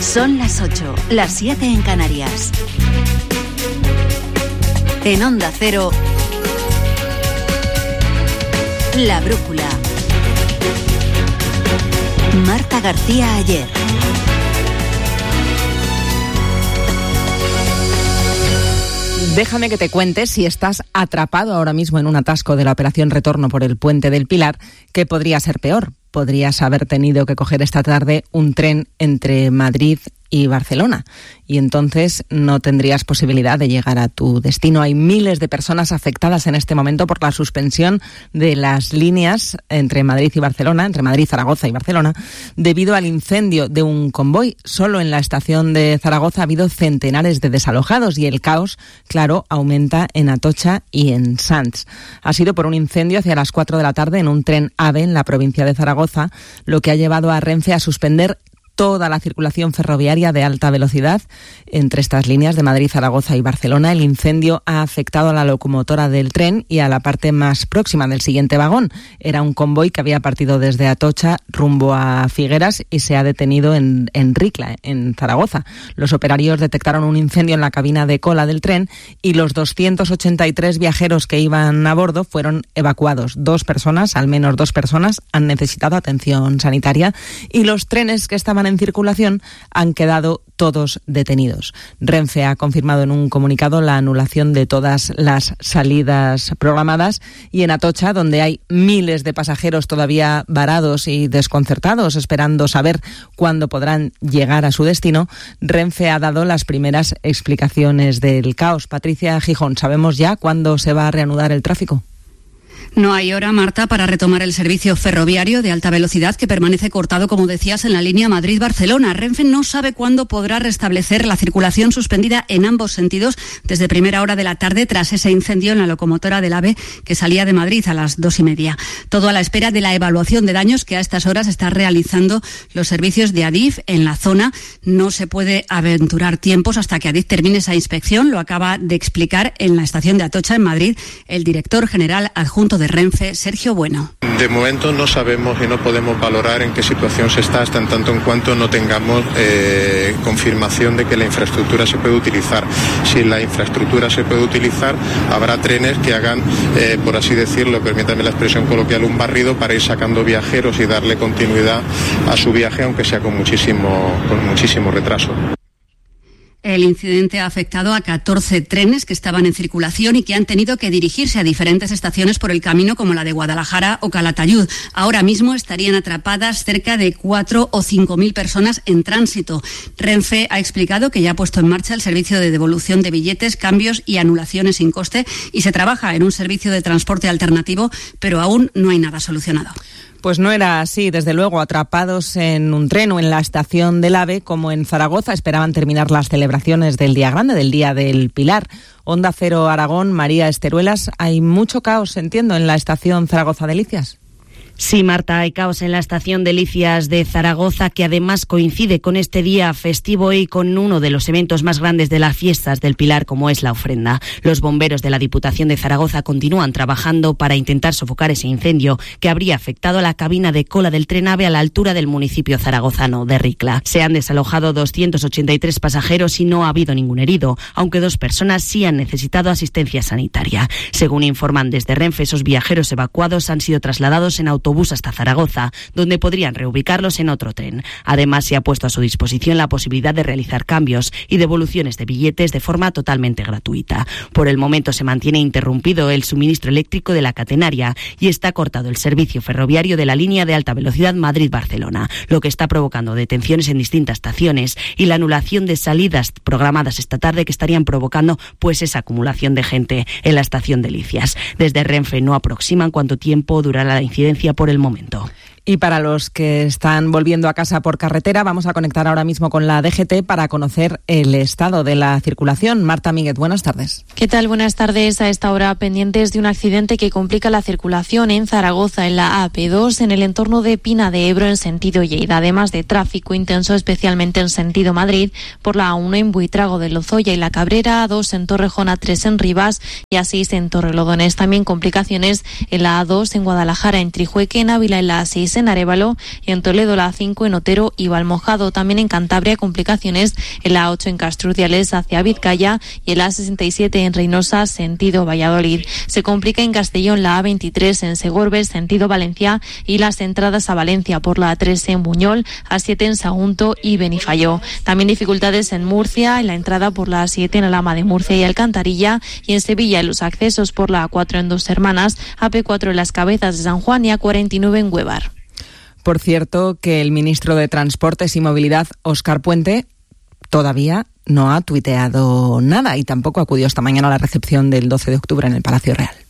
Son las 8, las 7 en Canarias. En Onda Cero, La Brújula. Marta García Ayer. Déjame que te cuente, si estás atrapado ahora mismo en un atasco de la operación Retorno por el Puente del Pilar, que podría ser peor. Podrías haber tenido que coger esta tarde un tren entre Madrid y Barcelona, y entonces no tendrías posibilidad de llegar a tu destino. Hay miles de personas afectadas en este momento por la suspensión de las líneas entre Madrid y Barcelona, entre Madrid, Zaragoza y Barcelona, debido al incendio de un convoy. Solo en la estación de Zaragoza ha habido centenares de desalojados y el caos, claro, aumenta en Atocha y en Sants. Ha sido por un incendio hacia las 4 de la tarde en un tren AVE en la provincia de Zaragoza, lo que ha llevado a Renfe a suspender toda la circulación ferroviaria de alta velocidad entre estas líneas de Madrid, Zaragoza y Barcelona. El incendio ha afectado a la locomotora del tren y a la parte más próxima del siguiente vagón. Era un convoy que había partido desde Atocha rumbo a Figueras y se ha detenido en Ricla, en Zaragoza. Los operarios detectaron un incendio en la cabina de cola del tren y los 283 viajeros que iban a bordo fueron evacuados. Al menos dos personas, han necesitado atención sanitaria y los trenes que estaban en circulación han quedado todos detenidos. Renfe ha confirmado en un comunicado la anulación de todas las salidas programadas, y en Atocha, donde hay miles de pasajeros todavía varados y desconcertados esperando saber cuándo podrán llegar a su destino, Renfe ha dado las primeras explicaciones del caos. Patricia Gijón, ¿sabemos ya cuándo se va a reanudar el tráfico? No hay hora, Marta, para retomar el servicio ferroviario de alta velocidad que permanece cortado, como decías, en la línea Madrid-Barcelona. Renfe no sabe cuándo podrá restablecer la circulación suspendida en ambos sentidos desde primera hora de la tarde tras ese incendio en la locomotora del AVE que salía de Madrid a las 2:30. Todo a la espera de la evaluación de daños que a estas horas está realizando los servicios de Adif en la zona. No se puede aventurar tiempos hasta que Adif termine esa inspección. Lo acaba de explicar en la estación de Atocha, en Madrid, el director general adjunto de Renfe, Sergio Bueno. De momento no sabemos y no podemos valorar en qué situación se está hasta en tanto en cuanto no tengamos confirmación de que la infraestructura se puede utilizar. Si la infraestructura se puede utilizar, habrá trenes que hagan, por así decirlo, permítame la expresión coloquial, un barrido para ir sacando viajeros y darle continuidad a su viaje, aunque sea con muchísimo retraso. El incidente ha afectado a 14 trenes que estaban en circulación y que han tenido que dirigirse a diferentes estaciones por el camino, como la de Guadalajara o Calatayud. Ahora mismo estarían atrapadas cerca de 4 o 5.000 personas en tránsito. Renfe ha explicado que ya ha puesto en marcha el servicio de devolución de billetes, cambios y anulaciones sin coste, y se trabaja en un servicio de transporte alternativo, pero aún no hay nada solucionado. Pues no era así, desde luego. Atrapados en un tren o en la estación del AVE, como en Zaragoza, esperaban terminar las celebraciones del Día Grande, del Día del Pilar. Onda Cero Aragón, María Esteruelas, hay mucho caos, entiendo, en la estación Zaragoza Delicias. Sí, Marta, hay caos en la estación Delicias de Zaragoza, que además coincide con este día festivo y con uno de los eventos más grandes de las fiestas del Pilar, como es la ofrenda. Los bomberos de la Diputación de Zaragoza continúan trabajando para intentar sofocar ese incendio que habría afectado a la cabina de cola del tren AVE a la altura del municipio zaragozano de Ricla. Se han desalojado 283 pasajeros y no ha habido ningún herido, aunque 2 personas sí han necesitado asistencia sanitaria. Según informan desde Renfe, esos viajeros evacuados han sido trasladados en autobús hasta Zaragoza, donde podrían reubicarlos en otro tren. Además, se ha puesto a su disposición la posibilidad de realizar cambios y devoluciones de billetes de forma totalmente gratuita. Por el momento se mantiene interrumpido el suministro eléctrico de la catenaria y está cortado el servicio ferroviario de la línea de alta velocidad Madrid-Barcelona, lo que está provocando detenciones en distintas estaciones y la anulación de salidas programadas esta tarde, que estarían provocando pues esa acumulación de gente en la estación Delicias. Desde Renfe no aproximan cuánto tiempo durará la incidencia por el momento. Y para los que están volviendo a casa por carretera, vamos a conectar ahora mismo con la DGT para conocer el estado de la circulación. Marta Míguez, buenas tardes. ¿Qué tal? Buenas tardes. A esta hora pendientes de un accidente que complica la circulación en Zaragoza, en la AP2, en el entorno de Pina de Ebro en sentido Lleida, además de tráfico intenso especialmente en sentido Madrid por la A1 en Buitrago de Lozoya y la Cabrera, A2 en Torrejón, A3 en Rivas y A6 en Torrelodones. También complicaciones en la A2 en Guadalajara, en Trijueque, en Ávila, en la A6 A6 en Arévalo y en Toledo la A5 en Otero y Valmojado. También en Cantabria complicaciones en la A8 en Castruciales hacia Vizcaya y en la A67 en Reynosa sentido Valladolid. Se complica en Castellón la A23 en Segorbe sentido Valencia y las entradas a Valencia por la A3 en Buñol, A7 en Sagunto y Benifayó. También dificultades en Murcia, en la entrada por la A7 en Alhama de Murcia y Alcantarilla, y en Sevilla en los accesos por la A4 en Dos Hermanas, AP4 en Las Cabezas de San Juan y A49 en Huevar. Por cierto, que el ministro de Transportes y Movilidad, Óscar Puente, todavía no ha tuiteado nada y tampoco acudió esta mañana a la recepción del 12 de octubre en el Palacio Real.